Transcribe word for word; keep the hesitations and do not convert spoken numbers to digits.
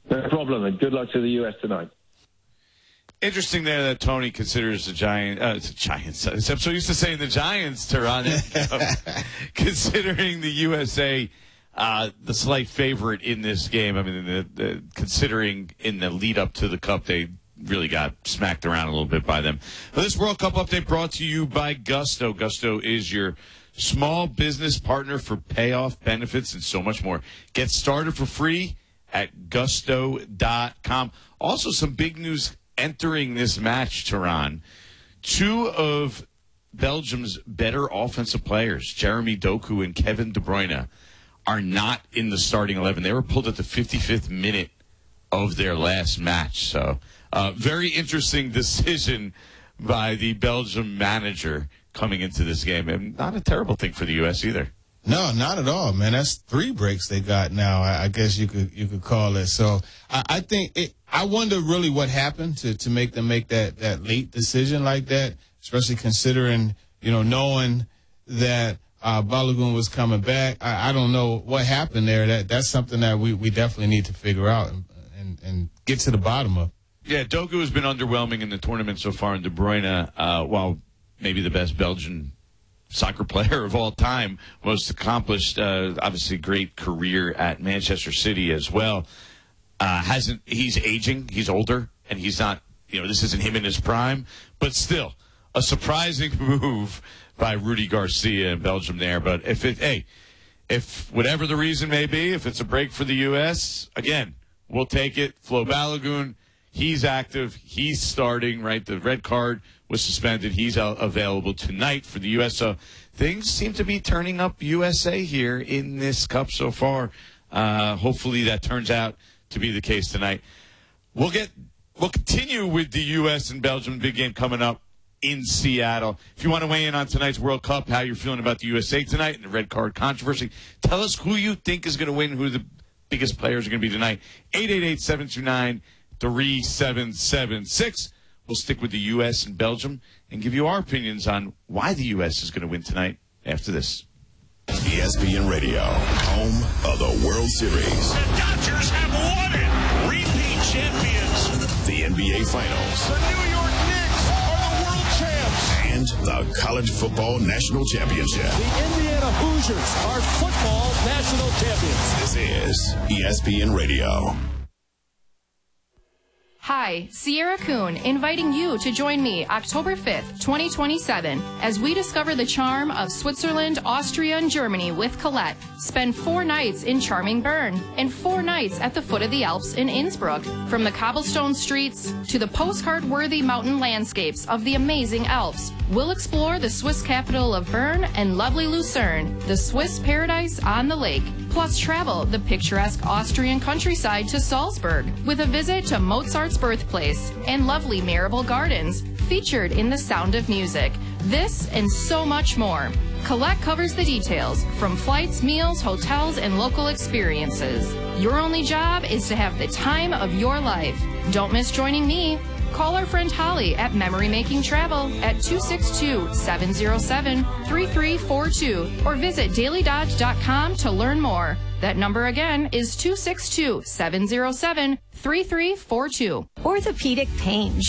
No problem, and good luck to the U S tonight. Interesting there that Tony considers the Giants. Uh, the Giants. I'm so used to saying the Giants, Tehran, considering the U S A uh, the slight favorite in this game. I mean, the, the, considering in the lead up to the Cup, they really got smacked around a little bit by them. Well, this World Cup update brought to you by Gusto. Gusto is your small business partner for payoff benefits and so much more. Get started for free at gusto dot com. Also, some big news entering this match, Tehran. Two of Belgium's better offensive players, Jeremy Doku and Kevin De Bruyne, are not in the starting eleven. They were pulled at the fifty-fifth minute of their last match. So, uh, very interesting decision by the Belgium manager coming into this game. And not a terrible thing for the U S either. No, not at all, man. That's three breaks they got now, I, I guess you could you could call it. So I, I think it, I wonder really what happened to, to make them make that, that late decision like that, especially considering, you know, knowing that uh, Balogun was coming back. I, I don't know what happened there. That That's something that we, we definitely need to figure out and, and, and get to the bottom of. Yeah, Doku has been underwhelming in the tournament so far, and De Bruyne, uh, while maybe the best Belgian soccer player of all time, most accomplished, uh, obviously great career at Manchester City as well. Uh, hasn't he's aging, he's older, and he's not, you know, this isn't him in his prime, but still a surprising move by Rudy Garcia in Belgium there. But if it, hey, if whatever the reason may be, if it's a break for the U S, again, we'll take it. Flo Balogun, he's active, he's starting, right? The red card was suspended. He's uh, available tonight for the U S. So things seem to be turning up U S A here in this Cup so far. Uh, hopefully that turns out to be the case tonight. We'll get we'll continue with the U S and Belgium big game coming up in Seattle. If you want to weigh in on tonight's World Cup, how you're feeling about the U S A tonight and the red card controversy, tell us who you think is going to win, who the biggest players are going to be tonight. eight eight eight, seven two nine, three seven seven six. We'll stick with the U S and Belgium and give you our opinions on why the U S is going to win tonight after this. E S P N Radio, home of the World Series. The Dodgers have won it. Repeat champions. The N B A Finals. The New York Knicks are the world champs. And the College Football National Championship. The Indiana Hoosiers are football national champions. This is E S P N Radio. Hi, Sierra Kuhn, inviting you to join me October fifth, twenty twenty-seven, as we discover the charm of Switzerland, Austria, and Germany with Colette. Spend four nights in charming Bern and four nights at the foot of the Alps in Innsbruck. From the cobblestone streets to the postcard-worthy mountain landscapes of the amazing Alps, we'll explore the Swiss capital of Bern and lovely Lucerne, the Swiss paradise on the lake. Plus travel the picturesque Austrian countryside to Salzburg with a visit to Mozart's birthplace and lovely Marable Gardens featured in The Sound of Music. This and so much more. Colette covers the details from flights, meals, hotels, and local experiences. Your only job is to have the time of your life. Don't miss joining me. Call our friend Holly at Memory Making Travel at two six two, seven zero seven, three three four two or visit daily dodge dot com to learn more. That number again is two six two, seven zero seven, three three four two. Orthopedic pain.